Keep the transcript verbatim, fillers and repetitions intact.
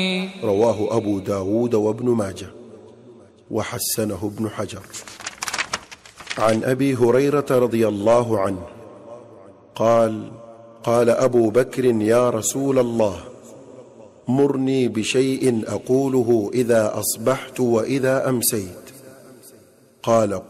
رواه أبو داود وابن ماجه وحسنه ابن حجر. عن أبي هريرة رضي الله عنه قال: قال أبو بكر: يا رسول الله، مرني بشيء أقوله إذا أصبحت وإذا أمسيت. قال: